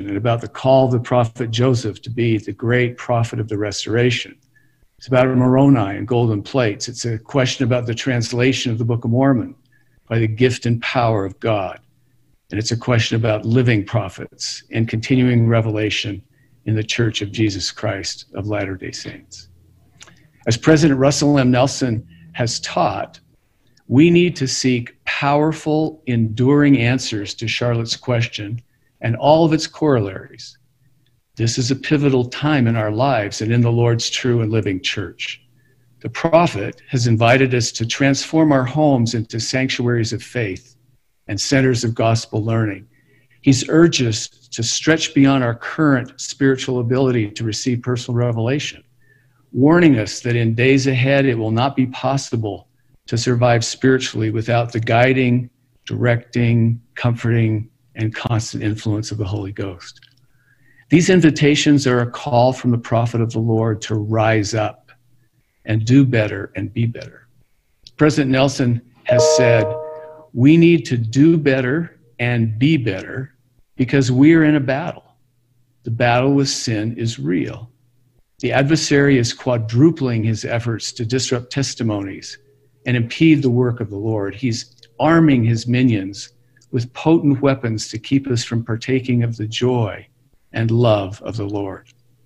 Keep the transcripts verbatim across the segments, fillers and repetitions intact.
and about the call of the prophet Joseph to be the great prophet of the restoration. It's about Moroni and golden plates. It's a question about the translation of the Book of Mormon by the gift and power of God. And it's a question about living prophets and continuing revelation in the Church of Jesus Christ of Latter-day Saints. As President Russell M. Nelson has taught, we need to seek powerful, enduring answers to Charlotte's question and all of its corollaries. This is a pivotal time in our lives and in the Lord's true and living church. The prophet has invited us to transform our homes into sanctuaries of faith and centers of gospel learning. He's urged us to stretch beyond our current spiritual ability to receive personal revelation, warning us that in days ahead it will not be possible to survive spiritually without the guiding, directing, comforting, and constant influence of the Holy Ghost. These invitations are a call from the prophet of the Lord to rise up and do better and be better. President Nelson has said, we need to do better and be better because we are in a battle. The battle with sin is real. The adversary is quadrupling his efforts to disrupt testimonies and impede the work of the Lord. He's arming his minions with potent weapons to keep us from partaking of the joy and love of the Lord.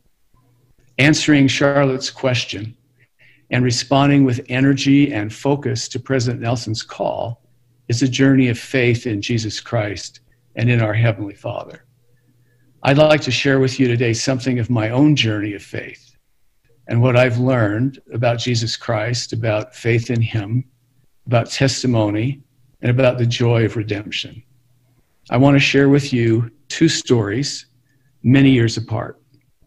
Answering Charlotte's question and responding with energy and focus to President Nelson's call is a journey of faith in Jesus Christ and in our Heavenly Father. I'd like to share with you today something of my own journey of faith and what I've learned about Jesus Christ, about faith in Him, about testimony, and about the joy of redemption. I want to share with you two stories many years apart.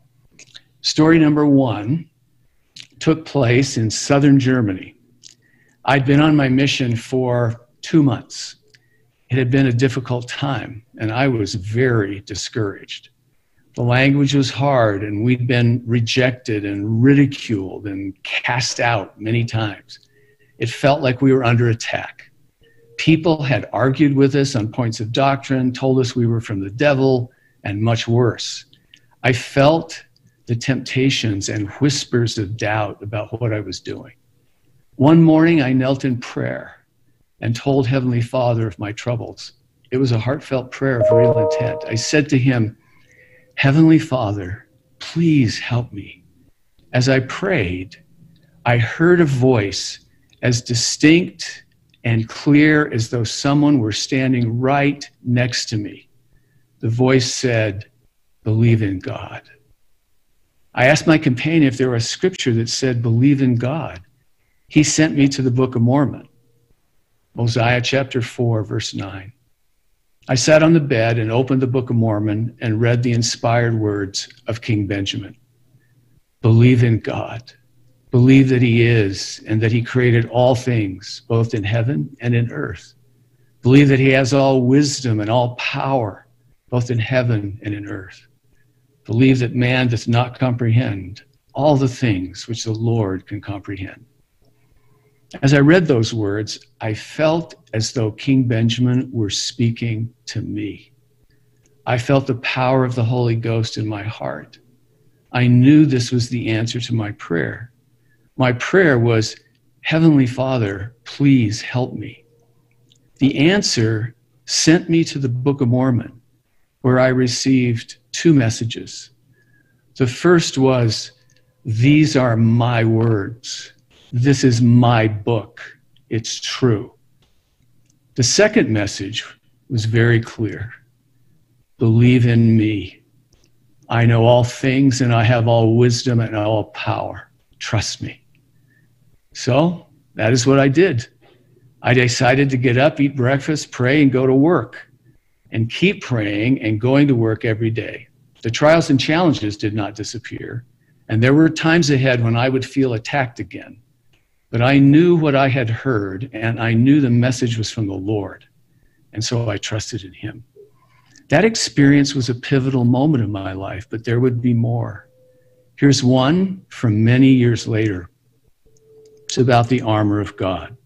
Story number one took place in southern Germany. I'd been on my mission for two months. It had been a difficult time, and I was very discouraged. The language was hard, and we'd been rejected and ridiculed and cast out many times. It felt like we were under attack. People had argued with us on points of doctrine, told us we were from the devil, and much worse. I felt the temptations and whispers of doubt about what I was doing. One morning, I knelt in prayer and told Heavenly Father of my troubles. It was a heartfelt prayer of real intent. I said to Him, Heavenly Father, please help me. As I prayed, I heard a voice as distinct and clear as though someone were standing right next to me. The voice said, believe in God. I asked my companion if there was a scripture that said, believe in God. He sent me to the Book of Mormon, Mosiah chapter four, verse nine. I sat on the bed and opened the Book of Mormon and read the inspired words of King Benjamin. Believe in God. Believe that He is and that He created all things, both in heaven and in earth. Believe that He has all wisdom and all power, both in heaven and in earth. Believe that man doth not comprehend all the things which the Lord can comprehend. As I read those words, I felt as though King Benjamin were speaking to me. I felt the power of the Holy Ghost in my heart. I knew this was the answer to my prayer. My prayer was, Heavenly Father, please help me. The answer sent me to the Book of Mormon, where I received two messages. The first was, these are my words. This is my book. It's true. The second message was very clear. Believe in me. I know all things and I have all wisdom and all power. Trust me. So that is what I did. I decided to get up, eat breakfast, pray, and go to work, and keep praying and going to work every day. The trials and challenges did not disappear, and there were times ahead when I would feel attacked again. But I knew what I had heard, and I knew the message was from the Lord, and so I trusted in Him. That experience was a pivotal moment in my life, but there would be more. Here's one from many years later. It's about the armor of God.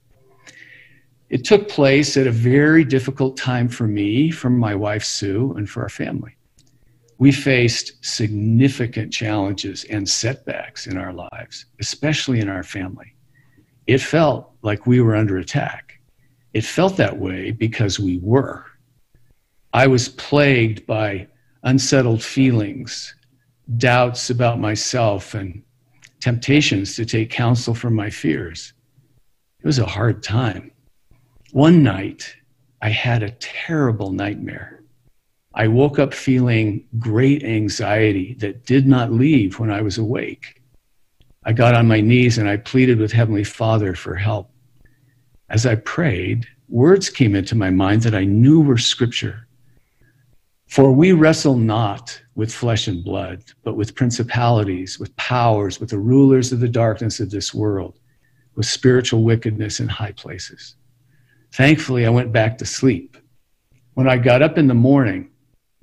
It took place at a very difficult time for me, for my wife Sue, and for our family. We faced significant challenges and setbacks in our lives, especially in our family. It felt like we were under attack. It felt that way because we were. I was plagued by unsettled feelings, doubts about myself, and temptations to take counsel from my fears. It was a hard time. One night, I had a terrible nightmare. I woke up feeling great anxiety that did not leave when I was awake. I got on my knees and I pleaded with Heavenly Father for help. As I prayed, words came into my mind that I knew were scripture. For we wrestle not with flesh and blood, but with principalities, with powers, with the rulers of the darkness of this world, with spiritual wickedness in high places. Thankfully, I went back to sleep. When I got up in the morning,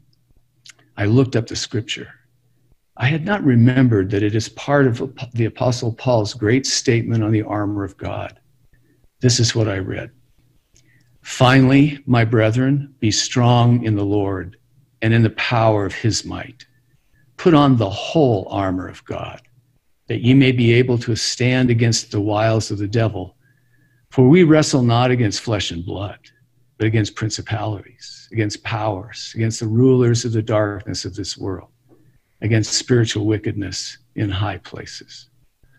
I looked up the scripture. I had not remembered that it is part of the Apostle Paul's great statement on the armor of God. This is what I read. Finally, my brethren, be strong in the Lord and in the power of his might. Put on the whole armor of God, that ye may be able to stand against the wiles of the devil. For we wrestle not against flesh and blood, but against principalities, against powers, against the rulers of the darkness of this world, against spiritual wickedness in high places.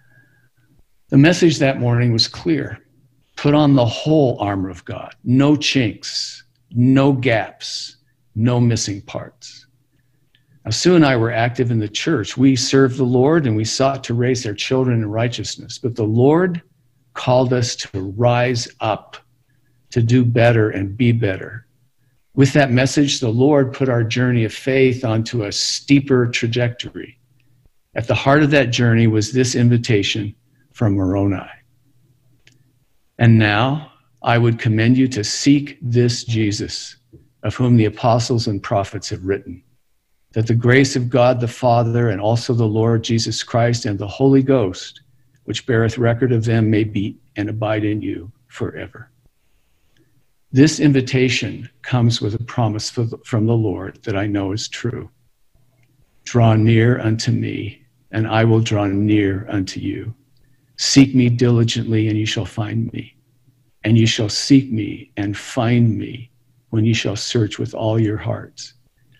The message that morning was clear. Put on the whole armor of God. No chinks, no gaps, no missing parts. Now, Sue and I were active in the church. We served the Lord and we sought to raise our children in righteousness. But the Lord called us to rise up, to do better and be better. With that message, the Lord put our journey of faith onto a steeper trajectory. At the heart of that journey was this invitation from Moroni. And now I would commend you to seek this Jesus, of whom the apostles and prophets have written, that the grace of God the Father and also the Lord Jesus Christ and the Holy Ghost, which beareth record of them, may be and abide in you forever. This invitation comes with a promise from the Lord that I know is true. Draw near unto me, and I will draw near unto you. Seek me diligently, and you shall find me. And you shall seek me and find me when you shall search with all your hearts.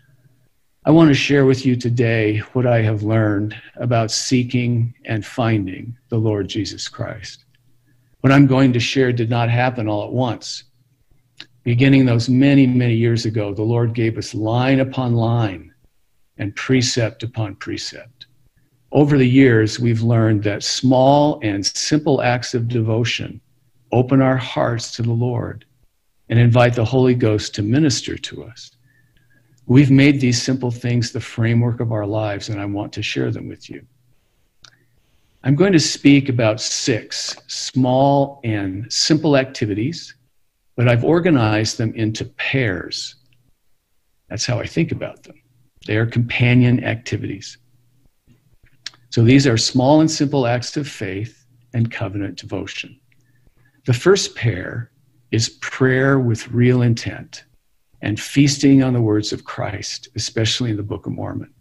I want to share with you today what I have learned about seeking and finding the Lord Jesus Christ. What I'm going to share did not happen all at once. Beginning those many, many years ago, the Lord gave us line upon line and precept upon precept. Over the years, we've learned that small and simple acts of devotion open our hearts to the Lord and invite the Holy Ghost to minister to us. We've made these simple things the framework of our lives, and I want to share them with you. I'm going to speak about six small and simple activities, but I've organized them into pairs. That's how I think about them. They are companion activities. So these are small and simple acts of faith and covenant devotion. The first pair is prayer with real intent and feasting on the words of Christ, especially in the Book of Mormon.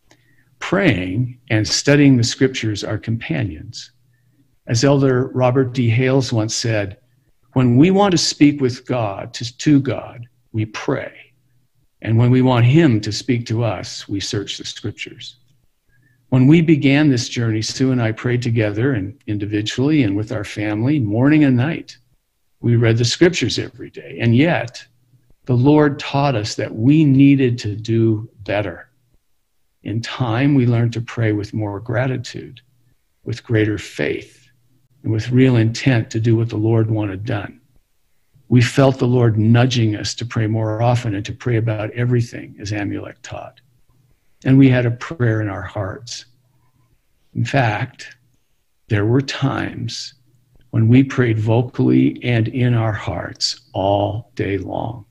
Praying and studying the scriptures are companions. As Elder Robert D. Hales once said, when we want to speak with God, to, to God, we pray. And when we want him to speak to us, we search the scriptures. When we began this journey, Sue and I prayed together and individually and with our family, morning and night. We read the scriptures every day. And yet, the Lord taught us that we needed to do better. In time, we learned to pray with more gratitude, with greater faith, and with real intent to do what the Lord wanted done. We felt the Lord nudging us to pray more often and to pray about everything, as Amulek taught. And we had a prayer in our hearts. In fact, there were times when we prayed vocally and in our hearts all day long.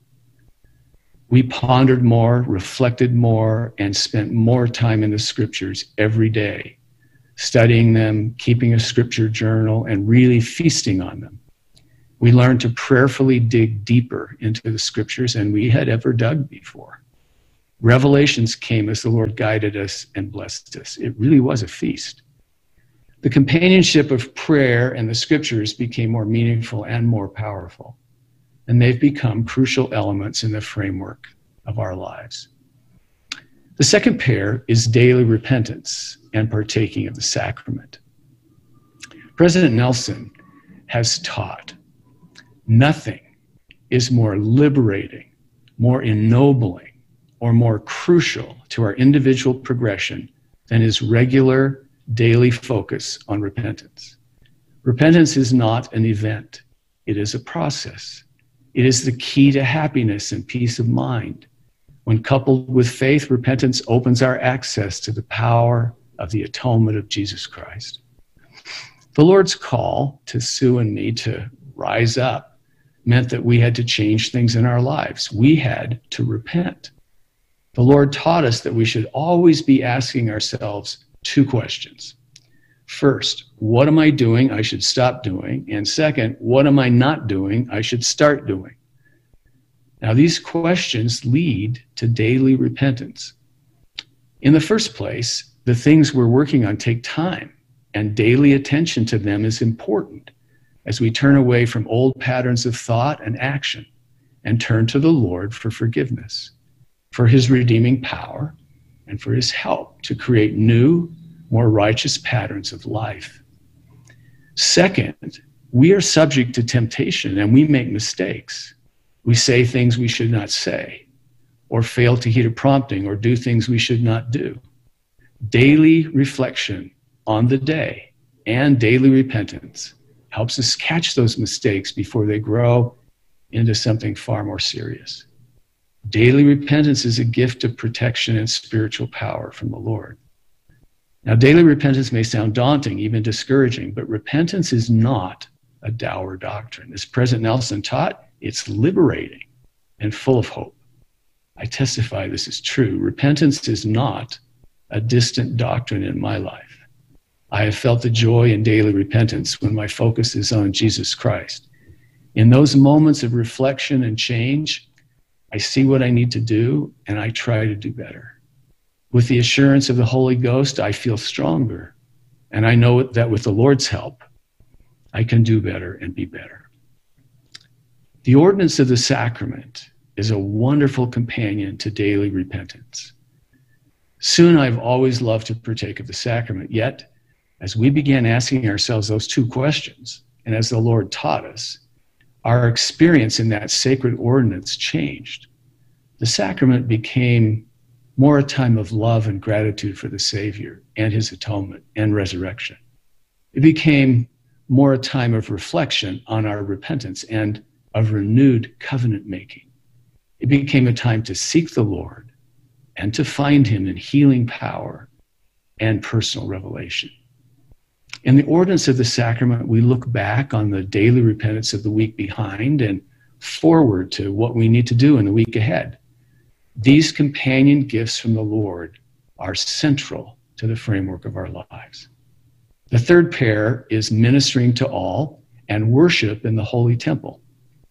We pondered more, reflected more, and spent more time in the scriptures every day, studying them, keeping a scripture journal, and really feasting on them. We learned to prayerfully dig deeper into the scriptures than we had ever dug before. Revelations came as the Lord guided us and blessed us. It really was a feast. The companionship of prayer and the scriptures became more meaningful and more powerful, and they've become crucial elements in the framework of our lives. The second pair is daily repentance and partaking of the sacrament. President Nelson has taught nothing is more liberating, more ennobling, or more crucial to our individual progression than his regular daily focus on repentance. Repentance is not an event. It is a process. It is the key to happiness and peace of mind. When coupled with faith, repentance opens our access to the power of the atonement of Jesus Christ. The Lord's call to Sue and me to rise up meant that we had to change things in our lives. We had to repent. The Lord taught us that we should always be asking ourselves two questions. First, what am I doing I should stop doing? And second, what am I not doing I should start doing? Now, these questions lead to daily repentance. In the first place, the things we're working on take time, and daily attention to them is important as we turn away from old patterns of thought and action and turn to the Lord for forgiveness, for his redeeming power, and for his help to create new, more righteous patterns of life. Second, we are subject to temptation and we make mistakes. We say things we should not say, or fail to heed a prompting, or do things we should not do. Daily reflection on the day and daily repentance helps us catch those mistakes before they grow into something far more serious. Daily repentance is a gift of protection and spiritual power from the Lord. Now, daily repentance may sound daunting, even discouraging, but repentance is not a dour doctrine. As President Nelson taught, it's liberating and full of hope. I testify this is true. Repentance is not a distant doctrine in my life. I have felt the joy in daily repentance when my focus is on Jesus Christ. In those moments of reflection and change, I see what I need to do and I try to do better. With the assurance of the Holy Ghost, I feel stronger. And I know that with the Lord's help, I can do better and be better. The ordinance of the sacrament is a wonderful companion to daily repentance. Soon I've always loved to partake of the sacrament, yet as we began asking ourselves those two questions, and as the Lord taught us, our experience in that sacred ordinance changed. The sacrament became more a time of love and gratitude for the Savior and his atonement and resurrection. It became more a time of reflection on our repentance and of renewed covenant making. It became a time to seek the Lord and to find him in healing power and personal revelation. In the ordinance of the sacrament, we look back on the daily repentance of the week behind and forward to what we need to do in the week ahead. These companion gifts from the Lord are central to the framework of our lives. The third pair is ministering to all and worship in the Holy Temple.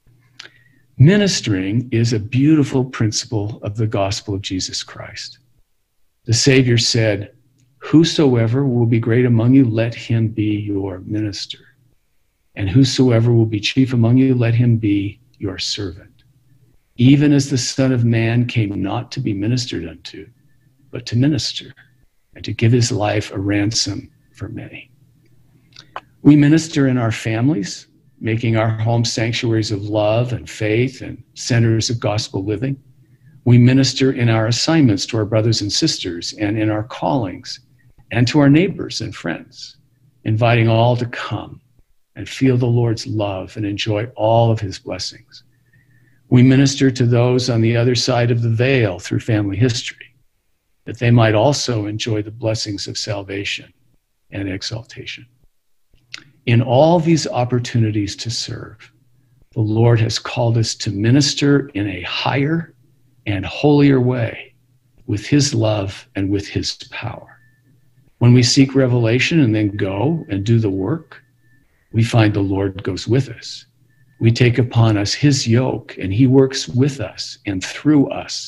Ministering is a beautiful principle of the gospel of Jesus Christ. The Savior said, "Whosoever will be great among you, let him be your minister. And whosoever will be chief among you, let him be your servant. Even as the Son of Man came not to be ministered unto, but to minister, and to give his life a ransom for many." We minister in our families, making our homes sanctuaries of love and faith and centers of gospel living. We minister in our assignments to our brothers and sisters and in our callings and to our neighbors and friends, inviting all to come and feel the Lord's love and enjoy all of his blessings. We minister to those on the other side of the veil through family history, that they might also enjoy the blessings of salvation and exaltation. In all these opportunities to serve, the Lord has called us to minister in a higher and holier way with his love and with his power. When we seek revelation and then go and do the work, we find the Lord goes with us. We take upon us his yoke and he works with us and through us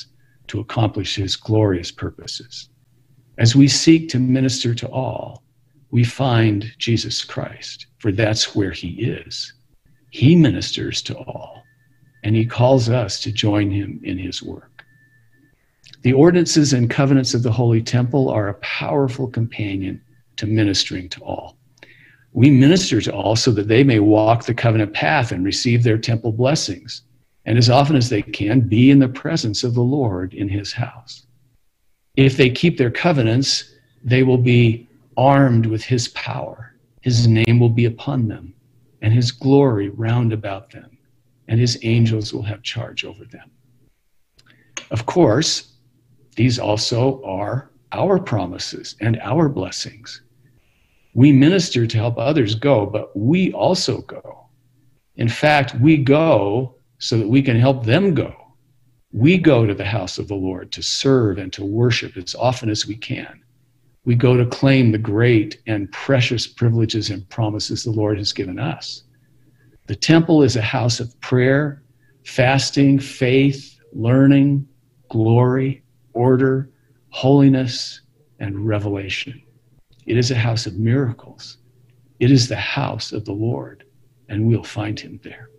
to accomplish his glorious purposes. As we seek to minister to all, we find Jesus Christ, for that's where he is. He ministers to all, and he calls us to join him in his work. The ordinances and covenants of the Holy Temple are a powerful companion to ministering to all. We minister to all so that they may walk the covenant path and receive their temple blessings, and as often as they can, be in the presence of the Lord in his house. If they keep their covenants, they will be armed with his power. His name will be upon them, and his glory round about them, and his angels will have charge over them. Of course, these also are our promises and our blessings. We minister to help others go, but we also go. In fact, we go so that we can help them go. We go to the house of the Lord to serve and to worship as often as we can. We go to claim the great and precious privileges and promises the Lord has given us. The temple is a house of prayer, fasting, faith, learning, glory, order, holiness, and revelation. It is a house of miracles. It is the house of the Lord, and we'll find him there.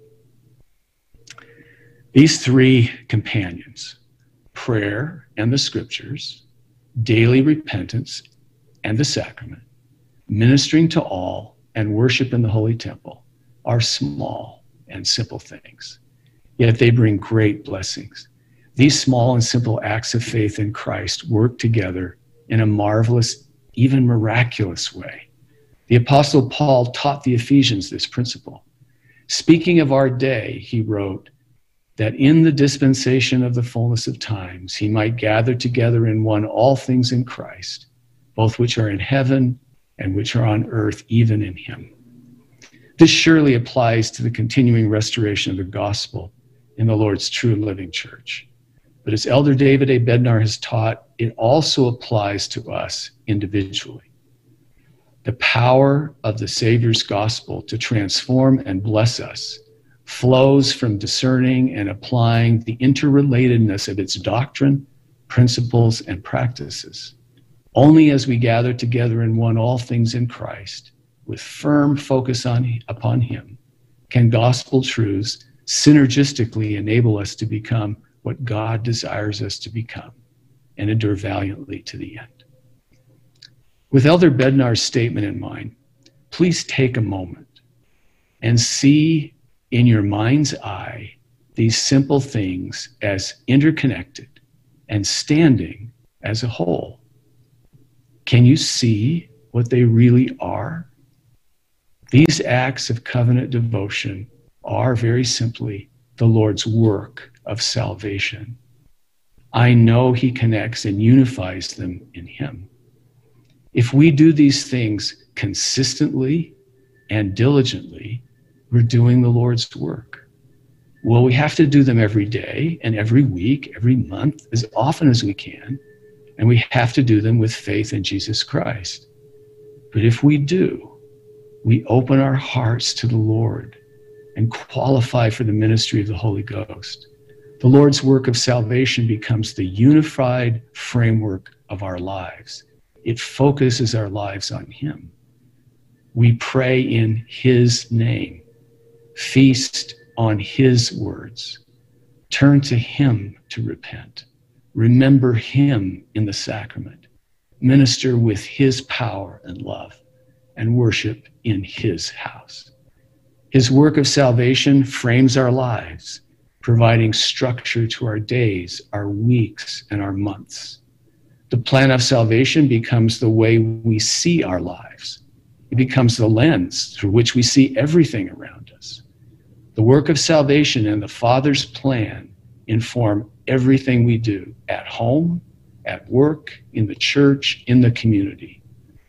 These three companions, prayer and the scriptures, daily repentance and the sacrament, ministering to all, and worship in the Holy Temple, are small and simple things, yet they bring great blessings. These small and simple acts of faith in Christ work together in a marvelous, even miraculous way. The Apostle Paul taught the Ephesians this principle. Speaking of our day, he wrote, that in the dispensation of the fullness of times, he might gather together in one all things in Christ, both which are in heaven and which are on earth, even in him. This surely applies to the continuing restoration of the gospel in the Lord's true and living church. But as Elder David A. Bednar has taught, it also applies to us individually. The power of the Savior's gospel to transform and bless us flows from discerning and applying the interrelatedness of its doctrine, principles, and practices. Only as we gather together in one all things in Christ, with firm focus on, upon him, can gospel truths synergistically enable us to become what God desires us to become and endure valiantly to the end. With Elder Bednar's statement in mind, please take a moment and see in your mind's eye these simple things as interconnected and standing as a whole. Can you see what they really are? These acts of covenant devotion are very simply the Lord's work of salvation. I know he connects and unifies them in him. If we do these things consistently and diligently, we're doing the Lord's work. Well, we have to do them every day and every week, every month, as often as we can. And we have to do them with faith in Jesus Christ. But if we do, we open our hearts to the Lord and qualify for the ministry of the Holy Ghost. The Lord's work of salvation becomes the unified framework of our lives. It focuses our lives on him. We pray in his name. Feast on his words. Turn to him to repent. Remember him in the sacrament. Minister with his power and love, and worship in his house. His work of salvation frames our lives, providing structure to our days, our weeks, and our months. The plan of salvation becomes the way we see our lives. It becomes the lens through which we see everything around us. The work of salvation and the Father's plan inform everything we do at home, at work, in the church, in the community.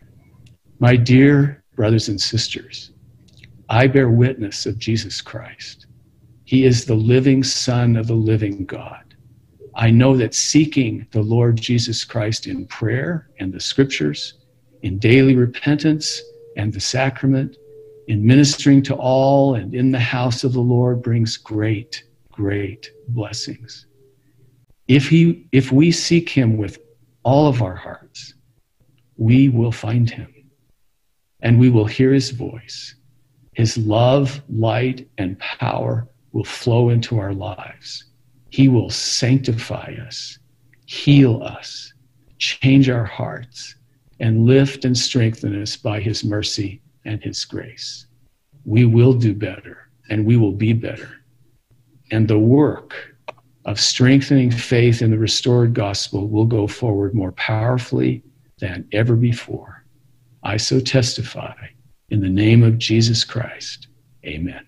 My dear brothers and sisters, I bear witness of Jesus Christ. He is the living Son of the living God. I know that seeking the Lord Jesus Christ in prayer and the scriptures, in daily repentance and the sacrament, in ministering to all and in the house of the Lord brings great, great blessings. If he, if we seek him with all of our hearts, we will find him, and we will hear his voice. His love, light, and power will flow into our lives. He will sanctify us, heal us, change our hearts, and lift and strengthen us by his mercy and his grace. We will do better, and we will be better. And the work of strengthening faith in the restored gospel will go forward more powerfully than ever before. I so testify in the name of Jesus Christ. Amen.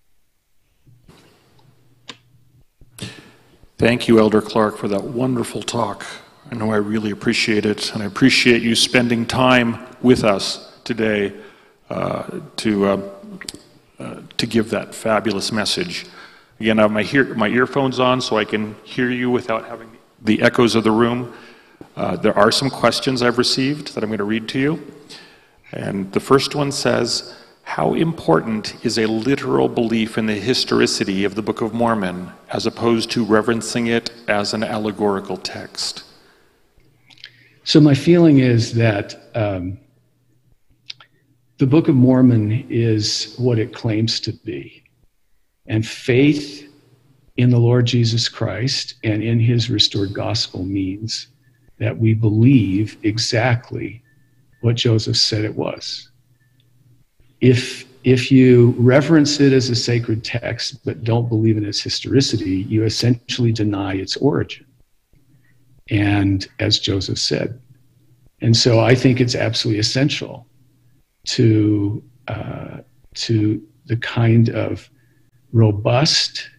Thank you, Elder Clark, for that wonderful talk. I know I really appreciate it, and I appreciate you spending time with us today uh, to uh, uh, to give that fabulous message. Again, I have my, hear my earphones on so I can hear you without having the echoes of the room. Uh, there are some questions I've received that I'm going to read to you. And the first one says, how important is a literal belief in the historicity of the Book of Mormon as opposed to reverencing it as an allegorical text? So my feeling is that um, the Book of Mormon is what it claims to be. And faith in the Lord Jesus Christ and in his restored gospel means that we believe exactly what Joseph said it was. If, if you reverence it as a sacred text but don't believe in its historicity, you essentially deny its origin. And as Joseph said. And so I think it's absolutely essential to, uh, to the kind of robust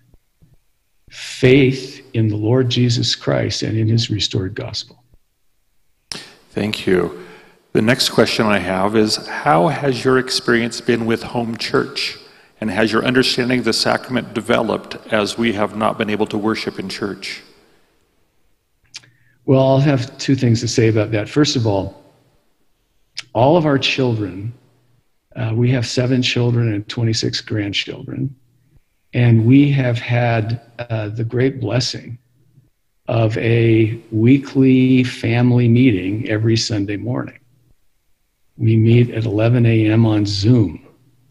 faith in the Lord Jesus Christ and in his restored gospel. Thank you. The next question I have is, how has your experience been with home church? And has your understanding of the sacrament developed as we have not been able to worship in church? Well, I'll have two things to say about that. First of all, all of our children, uh, we have seven children and twenty-six grandchildren, and we have had uh, the great blessing of a weekly family meeting every Sunday morning. We meet at eleven a m on Zoom,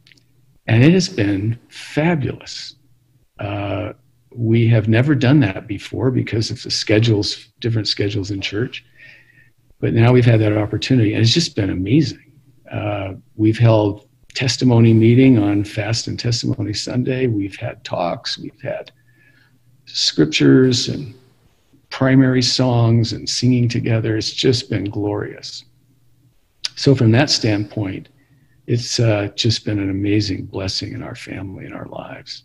and it has been fabulous. Uh, we have never done that before because of the schedules, different schedules in church, but now we've had that opportunity, and it's just been amazing. Uh, we've held testimony meeting on Fast and Testimony Sunday. We've had talks, we've had scriptures and primary songs and singing together. It's just been glorious. So from that standpoint, it's uh, just been an amazing blessing in our family and our lives.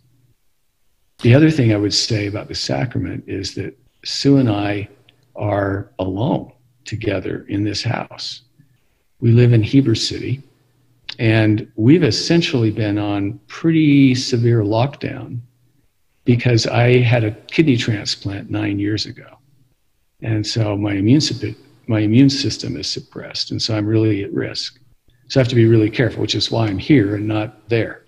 The other thing I would say about the sacrament is that Sue and I are alone together in this house. We live in Heber City, and we've essentially been on pretty severe lockdown because I had a kidney transplant nine years ago. And so my immune, my immune system is suppressed, and so I'm really at risk. So I have to be really careful, which is why I'm here and not there.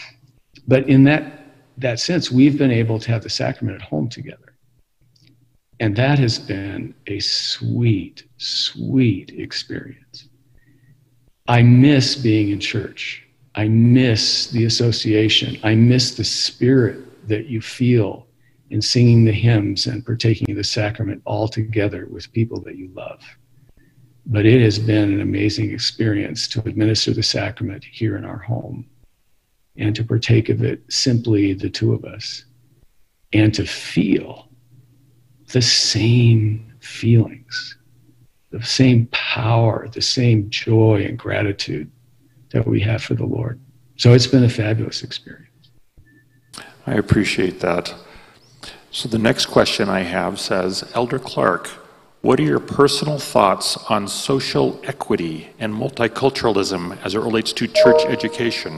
But in that, that sense, we've been able to have the sacrament at home together. And that has been a sweet, sweet experience. I miss being in church. I miss the association. I miss the spirit that you feel in singing the hymns and partaking of the sacrament all together with people that you love. But it has been an amazing experience to administer the sacrament here in our home and to partake of it simply the two of us, and to feel the same feelings, the same power, the same joy and gratitude that we have for the Lord. So it's been a fabulous experience. I appreciate that. So the next question I have says, Elder Clark, what are your personal thoughts on social equity and multiculturalism as it relates to church education?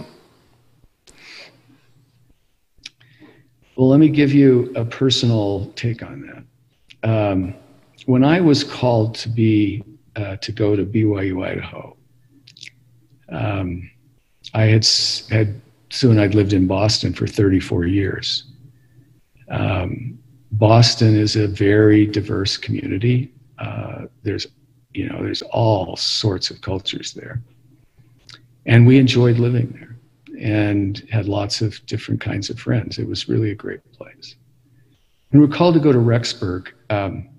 Well, let me give you a personal take on that. Um, when I was called to be uh, to go to B Y U Idaho, um, I had had soon I'd lived in Boston for thirty-four years, um, Boston is a very diverse community. Uh, there's, you know, there's all sorts of cultures there. And we enjoyed living there and had lots of different kinds of friends. It was really a great place. And we're called to go to Rexburg. Um,